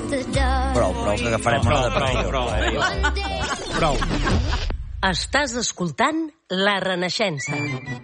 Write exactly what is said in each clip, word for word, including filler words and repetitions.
Prou, prou, que agafarem una de Prou, prou, prou. prou. Estàs escoltant La Renaixença.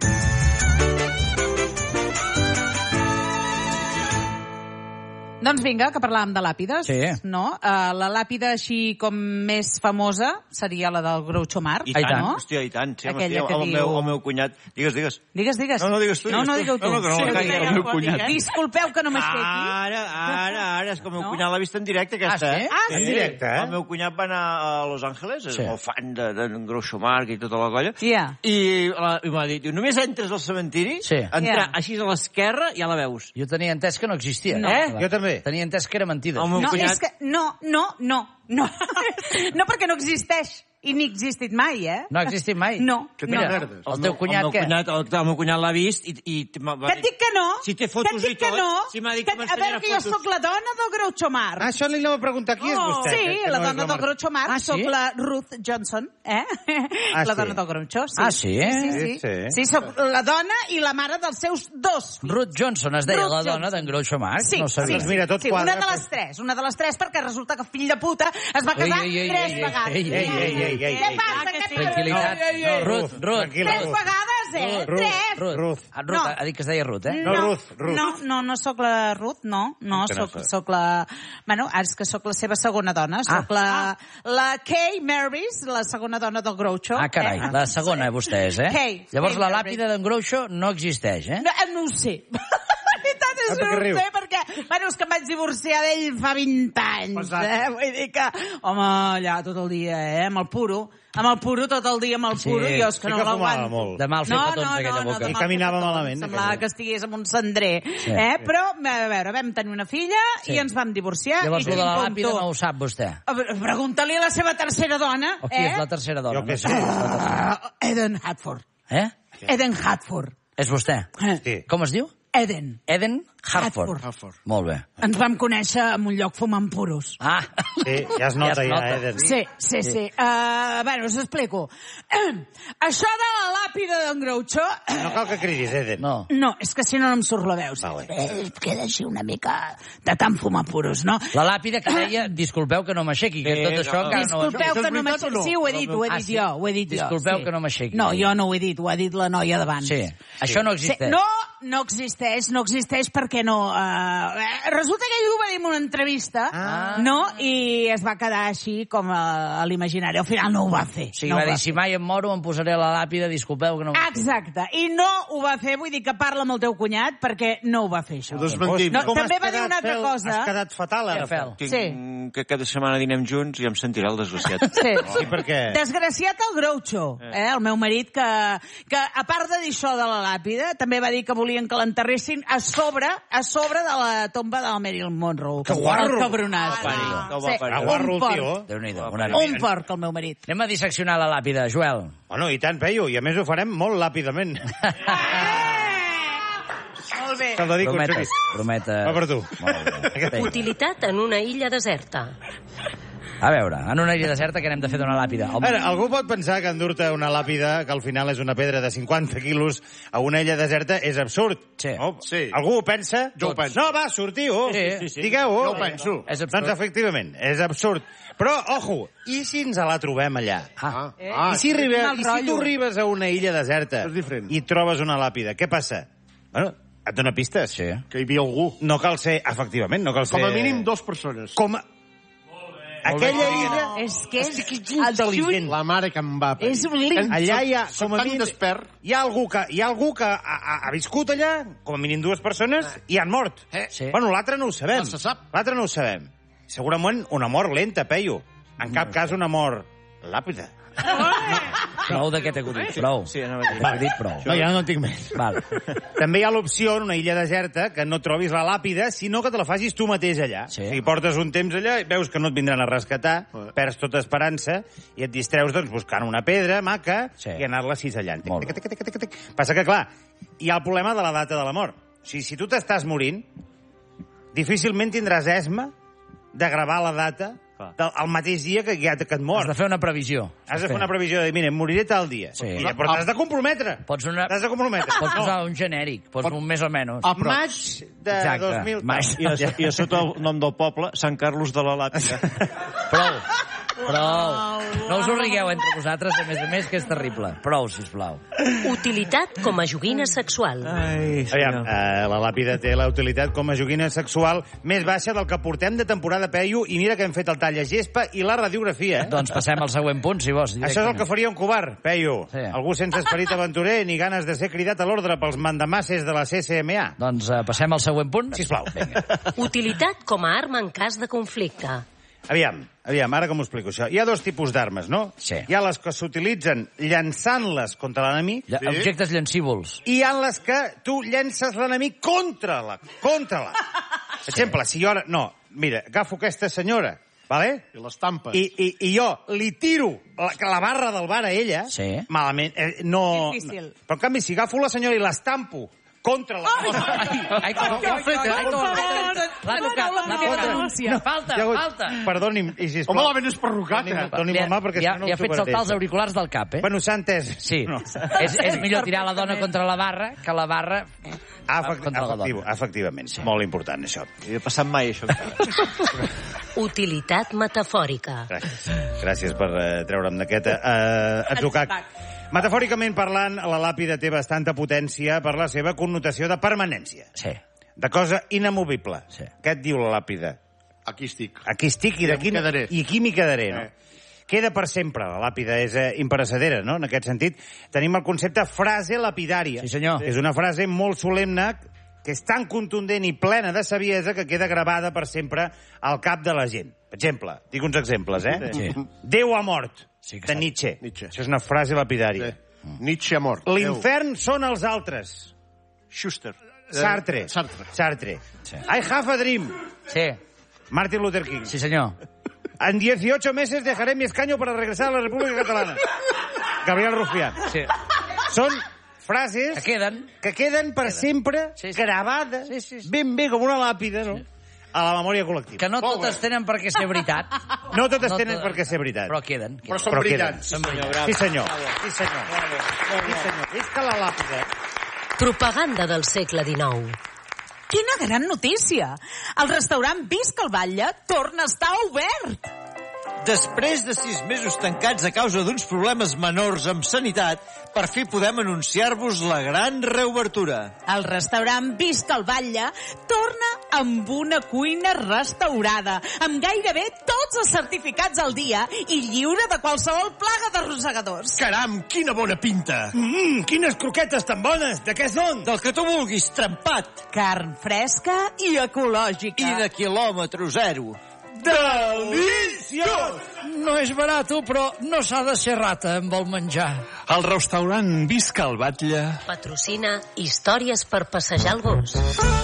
Doncs vinga, que parlàvem de làpides, Sí. no? Uh, la làpida així com més famosa seria la del Groucho Marx, I tant, no? hòstia, i tant. Sí, home, Aquella hòstia, que el, diu- meu, el meu cunyat... Digues, digues. Digues, digues. No, no, digues tu, No, digues no tu. digueu tu. No, no, que no, Sí, que sí, el meu cunyat. Disculpeu que no m'aixequi. Ara, ara, ara, és que el meu No? cunyat l'ha vist en directe, aquesta, Ah, sí? eh? Ah, En directe, eh? El meu cunyat va anar a Los Angeles, és Sí. molt fan de, de Groucho Marx i tota la colla, Ja. i, la, i m'ha dit, diu, només entres al cementiri, Sí. entrar Ja. així a l'esquerra, ja la veus. Jo tenia entès que no existia. No. Eh? Jo també. Tenia entès que era mentida. El meu No, cunyat... és que... No, no, no, no. No perquè no existeix. I ni ha existit mai, eh? No ha existit mai? No, Que no. té merdes. El teu cunyat, el meu què? cunyat, el, el meu cunyat l'ha vist i... i m'ha- va Que et dic que no. Si té que fotos et dic i que tot, no. si m'ha dit que, que a m'ensenyarà veure, que jo fotos. sóc la dona del Groucho Marx. Ah, això li anava a preguntar. Qui és vostè? Sí, Que- que la no és dona del Mar- Groucho Marx. Ah, sí? Soc la Ruth Johnson, eh? Ah, la sí? dona del Groucho, sí. Ah, sí? Sí, sí, sí. Sí, Sí, soc la dona i la mare dels seus dos fills. Ruth Johnson es deia Ruth la dona Johnson. d'en Groucho Marx? Sí, no ho sí, sabia. Doncs mira, tot sí, quadra, una de però- les tres, una de les tres, perquè resulta que fill de puta es va casar Ei, ei, ei, tres ei, ei, vegades. ei, ei, ei, ei, ei, Què ei. passa? Ah, que Què sí. passa? Tranquil·litat. Ei, ei, ei. No, Ruth, Ruth. Tranquil·la, Tres Ruth. vegades, eh? Ruth, Tres. Ruth. Ruth. Ah, Ruth, No. ha dit que es deia Ruth, eh? No, Ruth, Ruth. No, no, no sóc la Ruth, no. No, que no sóc, sóc? sóc la... Bueno, ara és que sóc la seva segona dona. Sóc la, la Kay Mervis, la segona dona del Groucho. Ah, carai, eh? la segona, vostès, eh? Kay. Llavors, Kay la Mervis. làpida d'en Groucho no existeix, eh? No, eh, no ho sé. La veritat és Ah, que per no què ho riu? sé, perquè... Bueno, és que em vaig divorciar d'ell fa vint anys, Pesat. eh? Vull dir que... Home, allà tot el dia, eh? Amb el puro. Amb el puro, tot el dia amb el Sí, puro. Jo és que sí no que fumava l'aguanto. molt. De mal fer No, petons no, aquella no, no, boca. de I mal caminava fer petons. malament, Semblava aquell. que estigués amb un cendrer. Sí. Eh? Però, a veure, vam tenir una filla Sí. i ens vam divorciar. Llavors, i lo de la tinc làpida com tu. no ho sap, vostè. A veure, Pregunta-li a la seva tercera dona. O qui eh? és la tercera dona? Jo què No sé. qui és la tercera. Ah, Eden Hartford. Eh? Eden Hartford. És vostè? Eh? Sí. Com es diu? Eden. Eden Hartford. Hartford. Molt bé. Ens vam conèixer en un lloc fumant puros. Ah! Sí, ja es nota, ja, Eden. Sí, sí, sí. Uh, bueno, us explico. Això de la làpida d'en Groucho... No cal que cridis, Eden. No. No, és que si no no em surt la veu. Vale. Eh, queda així una mica de tant fumar puros, no? La làpida que deia, disculpeu que no m'aixequi, que Sí, tot això no. encara no ho Disculpeu que no veritat o m'aixequi. no? Sí, ho he dit, ho he Ah, dit sí? jo, ho he dit jo. Disculpeu sí. que no m'aixequi. No, jo no ho he dit, ho ha dit la noia davant. Sí. Això no Sí, existeix. no, no existeix, no existeix perquè no... Uh, resulta que ell ho va dir en una entrevista, Ah. no? I es va quedar així com a, a l'imaginari. Al final no ho va fer. O sigui, no va ho dir, va si mai em moro em posaré la làpida, disculpeu que no... Exacte. I no ho va fer, vull dir que parla amb el teu cunyat perquè no ho va fer, això. Desmentim. No, Com també has va dir quedat, una altra Fel? cosa. Has quedat fatal, ara. Què, Fel? Tinc Sí. que cada setmana dinem junts i em sentirà el desgraciat. Sí. Sí, per què? Desgraciat el Groucho, eh, el meu marit, que, que a part de dir això de la làpida, també va dir que volien que l'enterressin a sobre a sobre de la tomba del Marilyn Monroe. Que guarro! El cabronat. Que va, que va, Sí, que va. un Guarro el porc. tio. Déu-n'hi-do, una Un porc, el meu marit. Anem a disseccionar la làpida, Joel. Bueno, i tant, Peyu, i a més ho farem molt làpidament. Molt bé. Te'l dedico, Prometes, Xavi. prometes. Va per tu. Molt bé. Vinga. Utilitat en una illa deserta. A veure, en una illa deserta que n'hem de fer d'una làpida. A veure, algú pot pensar que endur-te una làpida, que al final és una pedra de cinquanta quilos, a una illa deserta, és absurd. Sí. No? Sí. Algú ho pensa? Jo ho penso. No, va, sortiu. Sí, sí, sí. Digueu-ho. Jo ho penso. És absurd. Doncs efectivament, és absurd. Però, ojo, i si ens la trobem allà? Ah, Eh? I si, arriba, Mal I si tu rotllo. arribes a una illa deserta És diferent. i trobes una làpida, què passa? Bueno, et dona pistes. sí. Que hi havia algú. No cal ser, efectivament, no cal ser... Com a mínim dos persones. Com a... Aquella illa... És que és intel·ligent. La mare que em va parir. És un link. Allà hi ha, Soc com a tan mínim, despert. hi ha algú que, hi ha, algú que ha, ha, ha viscut allà, com a mínim dues persones, i han mort. Eh? Sí. Bueno, l'altre no ho sabem. No se sap. L'altre no ho sabem. Segurament una mort lenta, Peyu. En cap cas una mort làpida. Prou d'aquest acudit, prou. Sí, anava a dir. Va, dit prou. No, ja no en tinc més. Val. També hi ha l'opció en una illa deserta que no trobis la làpida, sinó que te la facis tu mateix allà. Sí. O sigui, portes un temps allà i veus que no et vindran a rescatar, perds tota esperança i et distreus doncs, buscant una pedra maca Sí. i anar-la cisellant. Molt bé. Tic, tic, tic, tic, tic, tic. Passa que, clar, hi ha el problema de la data de la mort. O sigui, si tu t'estàs morint, difícilment tindràs esma de gravar la data del, el mateix dia que ja que et mors. Has de fer una previsió. Has de fer una previsió de dir, mira, moriré tal dia. Sí. Mira, però t'has de comprometre. Pots una... T'has de comprometre. Pots No. posar un genèric, pots un més o menys. Ah, però... Maig de Exacte. dos mil... Maig. I a, I a sota el nom del poble, Sant Carlos de la Làpida. Prou. Prou. No us ho rigueu entre vosaltres, a més a més, que és terrible. Prou, sisplau. Utilitat com a joguina sexual. Ai, Aviam, eh, la làpida té la utilitat com a joguina sexual més baixa del que portem de temporada Peyu, i mira que hem fet el tall a gespa i la radiografia, eh? Doncs passem al següent punt, si vols. Això és el que faria un covard, Peyu. Sí. Algú sense esperit aventurer ni ganes de ser cridat a l'ordre pels mandamasses de la C C M A. Doncs uh, passem al següent punt. Sisplau. Utilitat com a arma en cas de conflicte. Aviam, aviam, ara com ho explico això? Hi ha dos tipus d'armes, no? Sí. Hi ha les que s'utilitzen llançant-les contra l'enemic, Lla- Objectes llancívols. i hi ha les que tu llences l'enemic contra la. Contra la. Per exemple, si jo ara... No, mira, agafo aquesta senyora, vale? I les tampes. I, i, i jo li tiro la, la barra del bar a ella, Sí. malament, eh, no... Difícil. no. Però en canvi, si agafo la senyora i l'estampo contra la... Ai, com ho hem fet, eh? L'ha tocat, l'ha tocat. No, falta, Ja ho- falta. Perdoni'm, i sisplau... Home, la ben esparrucat, eh? Doni'm la mà, perquè ja, si no ja ho ha fet saltar subverteixo. els auriculars del cap, eh? Bueno, s'ha entès. Sí, No. és, és millor tirar la dona contra la barra que la barra Ah, efecti contra la efectiu, dona. efectivament. Sí. Molt important, això. No he passat mai, això. Utilitat metafòrica. Gràcies. Gràcies per uh, treure'm d'aquest uh, atzucac. Metafòricament parlant, la làpida té bastanta potència per la seva connotació de permanència, Sí, de cosa inamovible. Sí. Què et diu la làpida? Aquí estic. Aquí estic i I d'aquí em quedaré. i aquí m'hi quedaré, no? Eh. Queda per sempre, la làpida és eh, imperecedera, no? En aquest sentit, tenim el concepte frase lapidària. Sí, senyor. És una frase molt solemne que és tan contundent i plena de saviesa que queda gravada per sempre al cap de la gent. Per exemple, dic uns exemples, eh? Sí. Déu ha mort, Sí que de sap. Nietzsche. Nietzsche. Això és una frase lapidària. Sí. Nietzsche ha mort. L'infern són els altres. Schuster. Sartre. Sartre. Sartre. Sí. I have a dream. sí, Martin Luther King. sí senyor. En dieciocho meses dejaré mi escaño para regresar a la República Catalana. Gabriel Rufián. Sí. Són frases Que queden. que queden per sempre Sí, sí. gravades Sí, sí, sí. ben bé com una làpida, no? A la memòria col·lectiva. Que no totes tenen per què ser veritat. No totes No tenen to- per què ser veritat. Però queden. Però queden. són Però brillants. queden. Són brillants. Sí, senyor. Sí, senyor. Sí, senyor. És que la làpida... Propaganda del segle dinou. Quina gran notícia! El restaurant Visca el Batlle torna a estar obert! Després de sis mesos tancats a causa d'uns problemes menors amb sanitat, per fi podem anunciar-vos la gran reobertura. El restaurant Visca el Batlle torna amb una cuina restaurada, amb gairebé tots els certificats al dia i lliure de qualsevol plaga d'arrossegadors. Caram, quina bona pinta! Mmm, quines croquetes tan bones! De què són? Del que tu vulguis, trempat. Carn fresca i ecològica. I de quilòmetre zero. Deliciós! No és barat, però no s'ha de ser rata amb el menjar. El restaurant Visca el Batlle. Patrocina Històries per passejar el gos.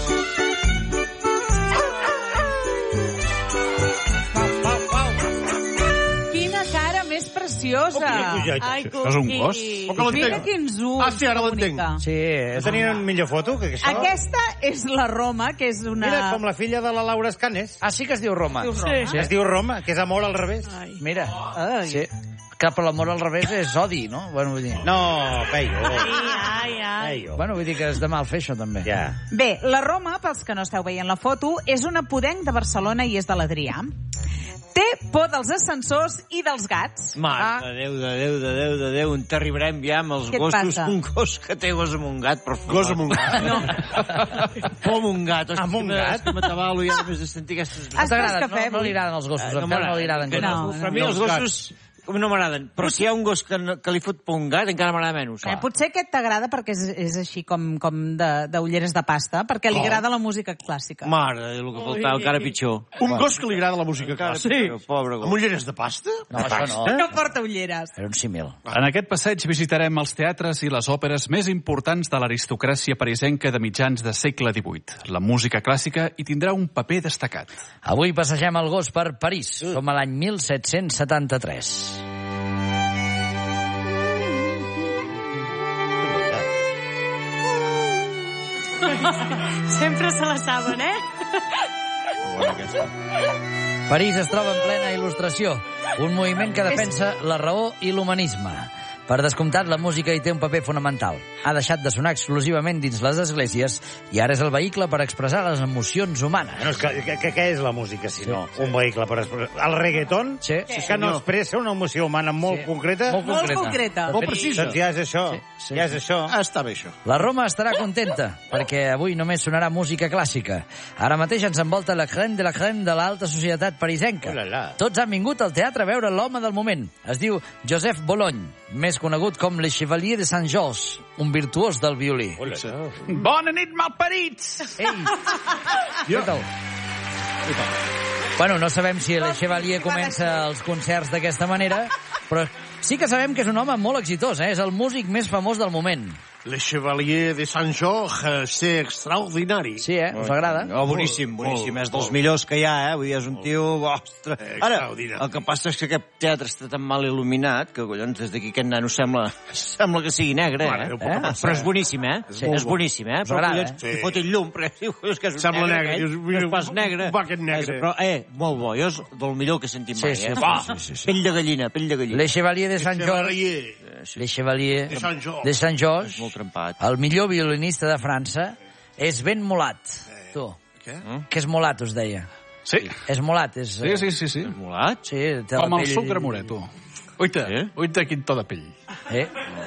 Quina cara més preciosa! Ai, Això és un gos? Oh, que l'entenc. Mira quins ulls! Ah, sí, ara l'entenc. bonica. Sí, No tenien millor foto que això? Aquesta és la Roma, que és una... Mira, com la filla de la Laura Escanes. Ah, sí que es diu Roma. Diu Roma. Sí. Es diu Roma, que és amor al revés. Mira, Ai. sí. Que per l'amor al revés és odi, no? Bueno, vull dir... No, Peyu. Ai, ai. Peyu. Bueno, vull dir que és de mal fer, això, també. Ja. Bé, la Roma, pels que no esteu veient la foto, és una podenc de Barcelona i és de l'Adrià. Té por dels ascensors i dels gats. Mare de Déu, de Déu, de Déu, de Déu, on t'arribarem ja amb els Què et gossos? passa? Un gos que té gos amb un gat, per favor. Gos amb un gat. No. Com un gat. Hosti, Amb un que gat? que m'atabalo ja només de sentir aquestes... Ah, No t'agraden, cafè, no, no li agraden els gossos. No No, no li agraden. que que no. No, Per mi no. els gossos no m'agraden. Però si hi ha un gos que, no, que li fot por un gat, encara m'agrada menys. Eh, potser aquest t'agrada perquè és, és així com, com de- d'ulleres de, de pasta, perquè li agrada la música clàssica. Mare de Déu, el que faltava, encara pitjor. Un gos que li agrada la música Encara clàssica. pitjor, pobre Amb gos. ulleres de pasta? No, això no. No porta ulleres. Era un símil. En aquest passeig visitarem els teatres i les òperes més importants de l'aristocràcia parisenca de mitjans de segle divuit. La música clàssica hi tindrà un paper destacat. Avui passegem el gos per París. Som a l'any mil set-cents setanta-tres. Sempre se la saben, eh? París es troba en plena il·lustració, un moviment que defensa la raó i l'humanisme. Per descomptat, la música hi té un paper fonamental. Ha deixat de sonar exclusivament dins les esglésies i ara és el vehicle per expressar les emocions humanes. No, és que, que, que, què és la música, si no? Sí, sí. Un vehicle per expressar... El reggaeton, sí, sí, sí, que no expressa una emoció humana molt sí. concreta. Molt concreta. Molt concreta. Molt precisa. Doncs ja és això. Sí, sí, ja és això. Ah, està bé, això. La Roma estarà contenta, perquè avui només sonarà música clàssica. Ara mateix ens envolta la crème de la crème de l'alta societat parisenca. Oh la la. Tots han vingut al teatre a veure l'home del moment. Es diu Joseph Bologne, més conegut com Le Chevalier de Saint-Georges, un virtuós del violí. Oh la la. Bona nit, malparits! Ei! Què tal? Bueno, no sabem si el Chevalier comença els concerts d'aquesta manera, però sí que sabem que és un home molt exitós, eh? És el músic més famós del moment. Le Chevalier de Saint-Georges, c'est extraordinari. Sí, eh? Us agrada? Oh, boníssim, boníssim. Molt, És dels molt. millors que hi ha, eh? Vull dir, és un tio... Ostres. Ara, Extraordinari. el que passa és que aquest teatre està tan mal il·luminat que, collons, des d'aquí aquest nano sembla, sembla que sigui negre, Bueno, eh? ho pot eh? Però és boníssim, eh? Sí. És boníssim, eh? Us Però, agrada, collons, eh? li fot el llum, perquè diu és que és un Sembla negre, negre. aquell, Dius, no és mira, pas un- negre. un bucket negre. És, però, eh, molt bo. Jo és del millor que he sentit mai, Sí, sí, eh? sí, Va, sí, sí, sí. pell de gallina, pell de gallina. Le Chevalier de Saint-Georges. Chevalier Le Chevalier de Saint-Georges. de Saint-Georges. És molt trempat. El millor violinista de França és Ben Molat. Tu, Què? que és molat, us deia. Sí, És molat, és... sí, sí, sí. sí. Molat? Sí, té la Com el pell- sucre moret, tu. Oita, Sí? oita, quin to de pell. Eh?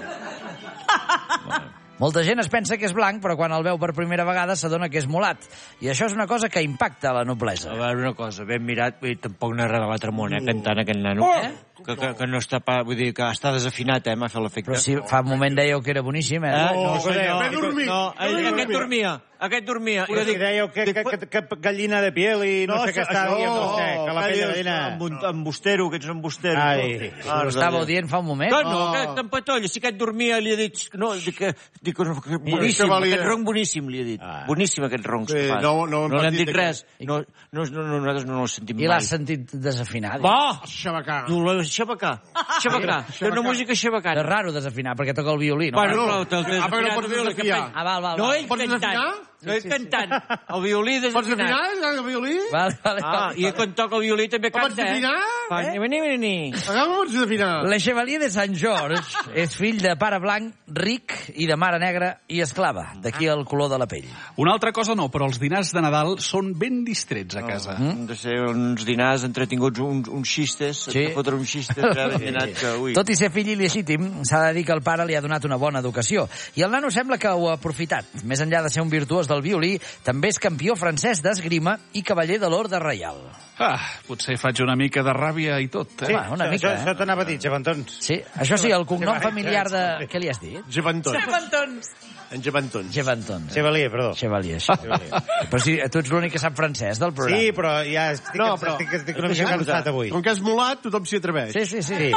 Molta gent es pensa que és blanc, però quan el veu per primera vegada s'adona que és molat. I això és una cosa que impacta la noblesa. A veure una cosa, ben mirat, vull dir, tampoc no és res de l'altre món, eh, cantant aquest nano. Eh? Que, que, que no està, pa, vull dir, que està desafinat, eh, m'ha fet l'efecte. Però si fa un moment dèieu que era boníssim, eh? Eh? Oh, No, senyor. ben dormit. No, Ben ell, aquest dormit. dormia, aquest dormia. I si dèieu que, que, que, que gallina de piel i no, sé què està això, dient vostè, que la pell de calles, gallina... Amb, un, amb bustero, que ets un bustero. Ai. Ho estàveu dient fa un moment? Que no, que t'empatolla, si aquest dormia li ha dit... No, dic que, dic que, que boníssim, Chevalier. aquest ronc boníssim, li ha dit. Ah. Boníssim, aquest ronc. Sí, que fas. no- no hem no n'hem partit dit res. No, no, no, no, nosaltres no l'hem sentit I mai. l'has sentit desafinat? Va! Xabacà. Tu la xabacà. Xabacà. Té una música xabacana. És raro desafinar, perquè toca el violí, no? Bueno, no. però te'l Ah, perquè no desafinat, pots el violí, desafiar. que Ah, val, val, No val. ell Pots cantant. desafinar? No ell cantant. El violí Pots desafinat. desafinar, el violí? Vale, vale, Ah, vale. i quan toca el violí també Pots canta, eh? desafinar? Fa ni ni ni ni. Com pots desafinar? Le Chevalier de Saint-Georges és fill de pare blanc, ric, i de mare negra i esclava. D'aquí el color de la pell. Una altra cosa no, però els dinars de Nadal són ben distrets a casa. Han de ser uns dinars entretinguts, uns, uns xistes, Sí. sí. de fotre uns xistes, ja ben dinat que, ui. Tot i ser fill il·legítim, s'ha de dir que el pare li ha donat una bona educació. I el nano sembla que ho ha aprofitat. Més enllà de ser un virtuós del violí, també és campió francès d'esgrima i cavaller de l'Orde Reial. Ah, potser faig una mica de ràbia i tot, eh? Sí. Home, una mica, això, eh? això t'anava a dir, Xavantons. Sí, això sí, el cognom Sí, familiar sí, de... sí. Què li has dit? Gevantons. Xavantons. En Gevantons. Gevanton. Chevalier, perdó. Chevalier, Chevalier. Però si tu ets l'únic que sap francès del programa. Sí, però ja estic, No, no, però- estic, estic una mica cansat avui. Com que és molat, tothom s'hi atreveix. Sí, sí, sí, sí.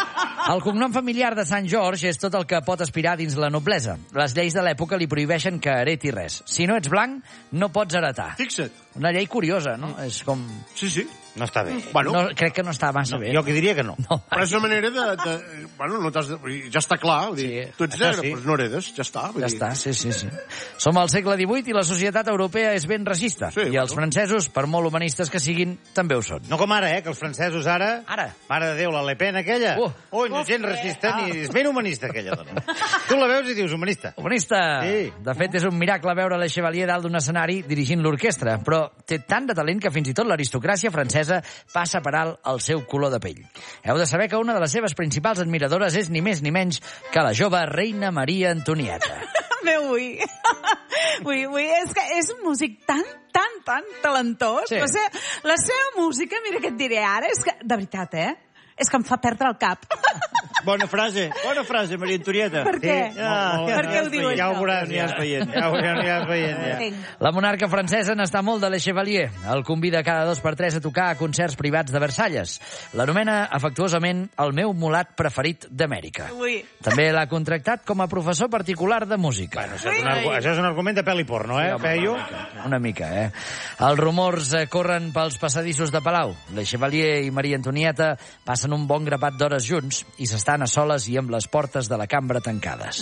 El cognom familiar de Sant George és tot el que pot aspirar dins la noblesa. Les lleis de l'època li prohibeixen que hereti res. Si no ets blanc, no pots heretar. Fixa't. Una llei curiosa, no? És com... Sí, sí. No està bé. Bueno, No, crec que no està massa bé. Jo que diria que no. No. però és una manera de... de bueno, no t'has de, ja està clar. Vull dir, Sí. tu ets Això negre, sí. doncs no heredes, ja està. Vull Ja dir. està, sí, sí, sí. Som al segle divuit i la societat europea és ben racista. Sí, I els bueno. francesos, per molt humanistes que siguin, també ho són. No com ara, eh, que els francesos ara... Ara. Mare de Déu, la Le Pen aquella... Uh. Ui, no és gent racista, ni és ben humanista, aquella dona. Tu la veus i dius humanista. Humanista! Sí. De fet, és un miracle veure la Chevalier dalt d'un escenari dirigint l'orquestra, però té tant de talent que fins i tot l'aristocràcia francesa passa per alt el seu color de pell. Heu de saber que una de les seves principals admiradores és ni més ni menys que la jove reina Maria Antonieta. Meu, ui. Ui, ui, és que és un músic tan, tan, tan talentós. Sí. O sigui, la seva música, mira què et diré ara, és que, de veritat, eh? És que em fa perdre el cap. Bona frase, bona frase, Maria Antonieta. Per què? Ja, Per què ho diu, Ja ho això? veuràs, Ja aniràs veient. Ja ho ja aniràs veient, ja. Entenc. La monarca francesa n'està molt de Le Chevalier. El convida cada dos per tres a tocar a concerts privats de Versalles. L'anomena afectuosament el meu mulat preferit d'Amèrica. Ui. També l'ha contractat com a professor particular de música. Bueno, això, és un argu això és un argument de pel·li porno, eh, Peyu? Una mica, eh? Els rumors eh, corren pels passadissos de Palau. Le Chevalier i Maria Antonieta passen un bon grapat d'hores junts i s'estan a soles i amb les portes de la cambra tancades.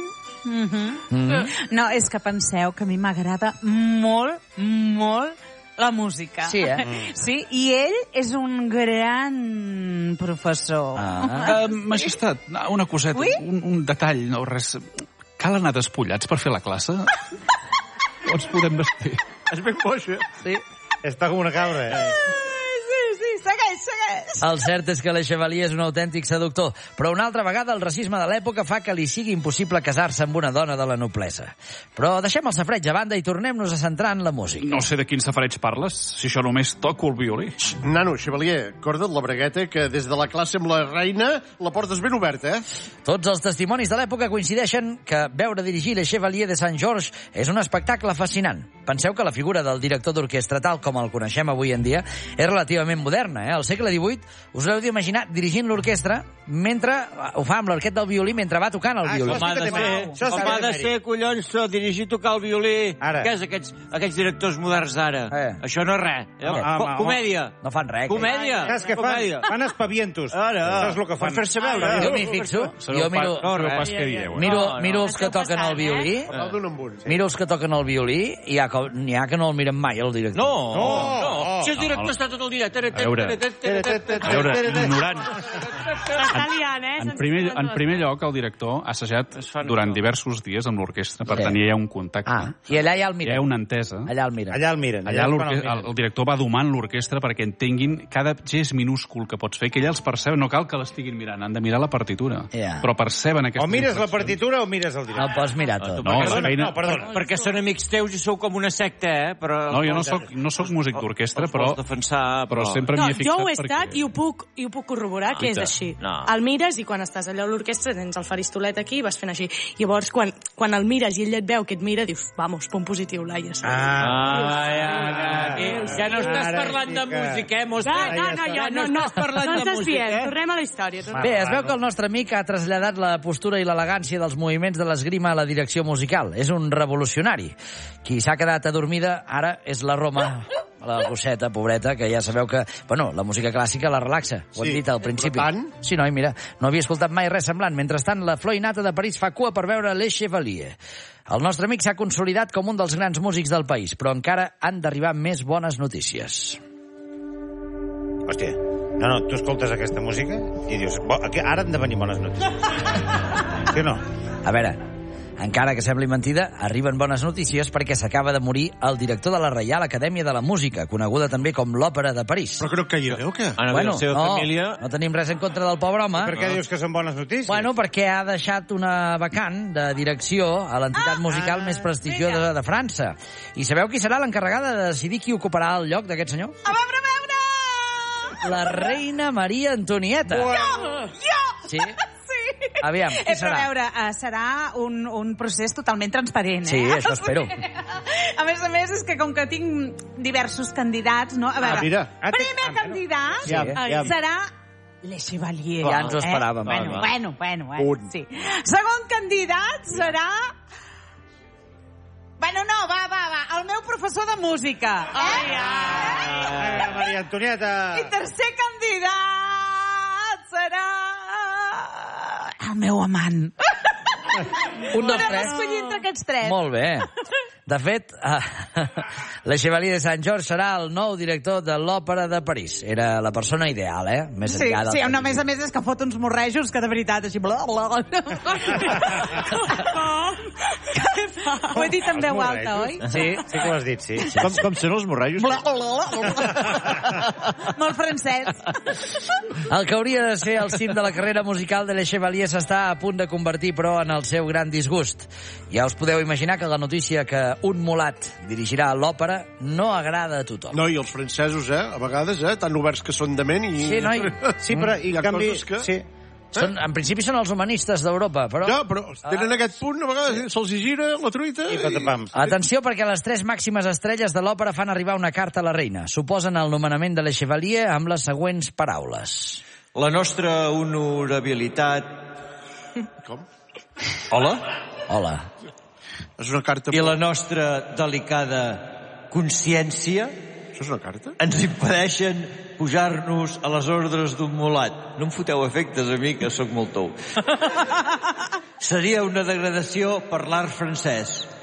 Mm. No, és que penseu que a mi m'agrada molt, molt la música. Sí, eh? Sí, i ell és un gran professor. Ah. Uh, majestat, una coseta, Ui? un, un detall, no res. Cal anar despullats per fer la classe? O ens podem vestir? És ben boixa. Sí. Està com una cabra, eh? Sí, sí, segueix, segueix. El cert és que Le Chevalier és un autèntic seductor, però una altra vegada el racisme de l'època fa que li sigui impossible casar-se amb una dona de la noblesa. Però deixem el safreig a banda i tornem-nos a centrar en la música. No sé de quin safareig parles, si això només toco el violí. Nano, Chevalier, corda't la bragueta que des de la classe amb la reina la portes ben oberta, eh? Tots els testimonis de l'època coincideixen que veure dirigir Le Chevalier de Saint-Georges és un espectacle fascinant. Penseu que la figura del director d'orquestra, tal com el coneixem avui en dia, és relativament moderna. Eh? Al segle divuit us heu d'imaginar dirigint l'orquestra mentre ho fa amb l'arquet del violí mentre va tocant el Ah, violí. això Com ha sí que de té ser, mèrit. Això sí com que ha té de mèrit. ser, collons, so, dirigir i tocar el violí. Ara. Què és aquests, aquests directors moderns d'ara? Eh. Això no és res. Eh? Home, Co- home, comèdia. No fan res. Comèdia. Saps què fan? Comèdia. Fan espavientos. Ara. Això és el que fan. Per fer-se veure. que... Jo m'hi fixo. Sabeu Jo miro, pas, sabeu res. pas què dieu, eh? miro, No, no. miro els que Esteu toquen el passant, violí. eh? Parlar d'un amb un. Miro els que toquen el violí i hi ha, que- n'hi ha que no el miren mai, el director. No, No, no. no. Si el director està tot el dia... A veure, a veure, ignorant. S'està liant, eh? En primer, en primer lloc, el director ha assajat Es fan durant tot. diversos dies amb l'orquestra per Sí. tenir ja un contacte. Ah, i allà ja el Hi miren. ha una entesa. Allà el miren. Allà el miren. Allà és quan l'orque- el el, miren. el director va domant l'orquestra perquè entenguin cada gest minúscul que pots fer, que ella els percep. No cal que l'estiguin mirant, han de mirar la partitura. Ja. Però perceben aquesta O mires la partitura o mires el No director. el pots mirar tot. No, la Perdona, feina... no, perdona. Perquè són amics teus i sou com una secta, eh? Però, No, jo no soc, no soc músic d'orquestra, els però, vols defensar, però però... sempre No, m'hi he fixat jo ho he perquè... estat i ho puc, i ho puc corroborar, que és Ita, així. no. El mires i quan estàs allà a l'orquestra tens el faristolet aquí i vas fent així. Llavors, quan, quan el mires i ell et veu que et mira, dius, vamos, punt positiu, Laia. Ah, Ah, ja, ja, ja no estàs Ara parlant sí de que- música, eh, mos? No, no, no, Ja jo, no, no no, estàs parlant no de ens música, desviem, eh? tornem a la història. Tornem. Bé, es veu que el nostre amic ha traslladat la postura i l'elegància dels moviments de l'esgrima a la direcció musical. És un revolucionari. Qui s'ha quedat adormida ara és la Roma, la gosseta, pobreta, que ja sabeu que, bueno, la música clàssica la relaxa. Ho hem Sí, dit al però principi. tant. Sí, noi, mira, no havia escoltat mai res semblant. Mentrestant, la flor innata de París fa cua per veure Le Chevalier. El nostre amic s'ha consolidat com un dels grans músics del país, però encara han d'arribar més bones notícies. Hòstia, no, no, tu escoltes aquesta música i dius, bo, aquí, ara han de venir bones notícies. Sí o no? A veure, encara que sembli mentida, arriben bones notícies perquè s'acaba de morir el director de la Reial Acadèmia de la Música, coneguda també com l'Òpera de París. Però que no caia bé, o què? Ana, bueno, la seva no, família... no tenim res en contra del pobre home. Per què dius que són bones notícies? Bueno, perquè ha deixat una vacant de direcció a l'entitat musical més prestigiosa de França. I sabeu qui serà l'encarregada de decidir qui ocuparà el lloc d'aquest senyor? A veure, a veure! La reina Maria Antonieta. Jo! Sí? Sí! Aviam, qui Eh, però a serà? veure, uh, serà un, un procés totalment transparent, eh? Sí, això espero. A més a més, és que com que tinc diversos candidats, no? A veure, Ah, mira. Ah, té- primer ah, bueno. candidat Sí, eh? serà Le Chevalier. Ja ens ho esperàvem. Eh? Bueno, Va, va. bueno, bueno, bueno, Un. sí. Segon candidat serà... Bueno, no, va, va, va, el meu professor de música. Ai, eh? ai. Eh, Maria Antonieta! I tercer candidat serà... el meu amant. Un, dos, Podem tres. escollir entre aquests tres. Molt bé. De fet, eh, Le Chevalier de Saint-Georges serà el nou director de l'Òpera de París. Era la persona ideal, eh? Més Sí, enllà del sí, que no, a més a més és que fot uns morrejos que de veritat així... Bla, bla, bla. Ho he dit en veu alta, oi? Sí, sí que ho has dit, sí. sí. Com, com són els morrajos? Bla, bla, bla. Molt francès. El que hauria de ser el cim de la carrera musical de Le Chevalier s'està a punt de convertir, però, en el seu gran disgust. Ja us podeu imaginar que la notícia que un mulat dirigirà l'òpera no agrada a tothom. No, i els francesos, eh? A vegades, eh? Tan oberts que són de ment i... Sí, noi. Sí, però, i Hi ha en canvi... coses que- Sí. Són, en principi són els humanistes d'Europa, però... Ja, però tenen aquest punt, a vegades se'ls hi gira la truita I patapam. Atenció, perquè les tres màximes estrelles de l'òpera fan arribar una carta a la reina. Suposen el nomenament de Le Chevalier amb les següents paraules. La nostra honorabilitat... Com? Hola? Hola. És una carta... I la nostra delicada consciència Això és una carta? ens impedeixen pujar-nos a les ordres d'un mulat. No em foteu efectes a mi, que sóc molt tou. Seria una degradació parlar francès.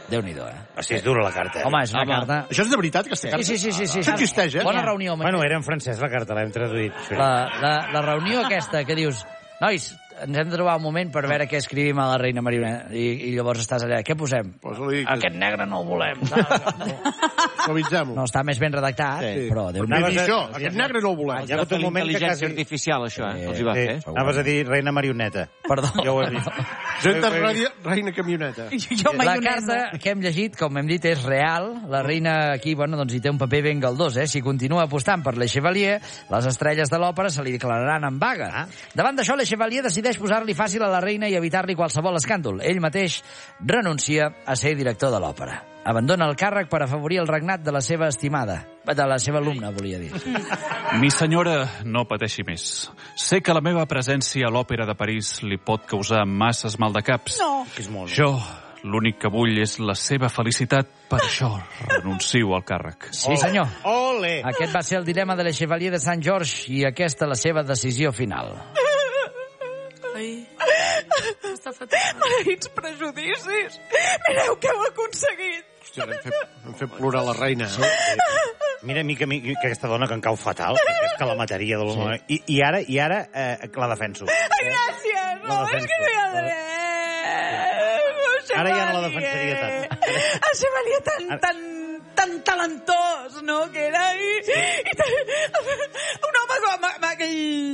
Déu-n'hi-do, eh? Hosti, és dura la carta. Eh? Home, és una Home. carta... Això és de veritat, aquesta carta? Sí, sí, sí, sí. Això existeix, eh? Bona reunió. Bueno, era en francès la carta, l'hem traduït. Sí. La, la, la reunió aquesta que dius, nois, ens hem de trobar un moment per veure què escrivim a la reina Marioneta. I, i llavors estàs allà, què posem? Posa-li... Aquest negre no el volem. Suavitzem-ho. No, està més ben redactat, Sí. però Déu Vull n'hi dir això, aquest negre no el volem. Hi ha hagut un moment que Intel·ligència quasi... artificial, això, eh? Sí. Els hi va Sí, fer. anaves a dir reina marioneta. Perdó. Ja ho he vist. Jo he entès reina, reina camioneta. Jo La maionesa. carta que hem llegit, com hem dit, és real. La reina aquí, bueno, doncs hi té un paper ben galdós, eh? Si continua apostant per Le Chevalier, les estrelles de l'òpera se li declararan en vaga. Ah. Davant d'això, Le Chevalier decideix posar-li fàcil a la reina i evitar-li qualsevol escàndol. Ell mateix renuncia a ser director de l'òpera. Abandona el càrrec per afavorir el regnat de la seva estimada. De la seva alumna, volia dir. Mi senyora, no pateixi més. Sé que la meva presència a l'Òpera de París li pot causar masses maldecaps. No. És molt... Jo, l'únic que vull és la seva felicitat, per això renuncio al càrrec. Sí, senyor. Ole! Aquest va ser el dilema de Le Chevalier de Sant George i aquesta la seva decisió final. Ai, està fatal. Maleïts prejudicis. Mireu què heu aconseguit. Hòstia, hem fet, hem fet plorar la reina. Mira, a mi que, mi, que aquesta dona que em cau fatal, que és que la mataria de l'home. I, I ara, i ara eh, la defenso. Ai, gràcies. No, La és que no hi ha defenso. dret. Ara ja no la defensaria tant. El Chevalier tan, tan, tan talentós, no?, que era. I, i tan, un home com aquell